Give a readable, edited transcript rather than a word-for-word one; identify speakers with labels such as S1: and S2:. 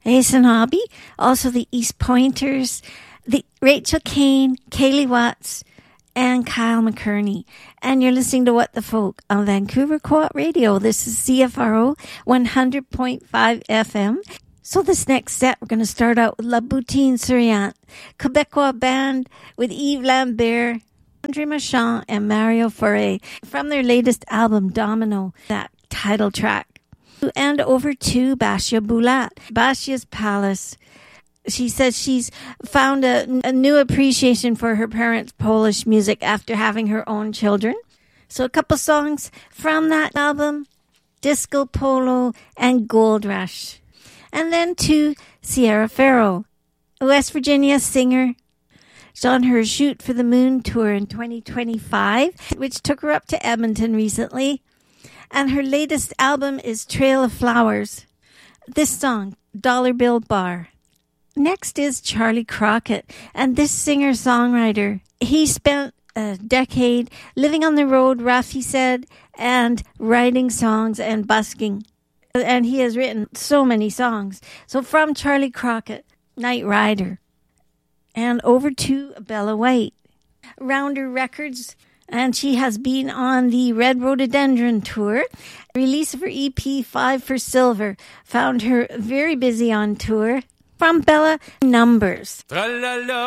S1: Ace and Hobby, also the East Pointers, the Rachel Kane, Kaylee Watts, and Kyle McKerney. And you're listening to What the Folk on Vancouver Co-op Radio. This is CFRO 100.5 FM. So this next set, we're going to start out with La Boutine Souriante, Quebecois band with Yves Lambert, Andre Marchand, and Mario Faure from their latest album, Domino, that title track. And over to Basia Bulat, Basia's Palace. She says she's found a new appreciation for her parents' Polish music after having her own children. So a couple songs from that album, Disco Polo and Gold Rush. And then to Sierra Farrow, a West Virginia singer. She's on her Shoot for the Moon tour in 2025, which took her up to Edmonton recently. And her latest album is Trail of Flowers. This song, Dollar Bill Bar. Next is Charlie Crockett, and this singer-songwriter, he spent a decade living on the road, rough, he said, and writing songs and busking. And he has written so many songs. So from Charlie Crockett, Night Rider, and over to Bella White, Rounder Records, and she has been on the Red Rhododendron tour. Release of her EP, 5 for Silver, found her very busy on tour. From Bella, Numbers.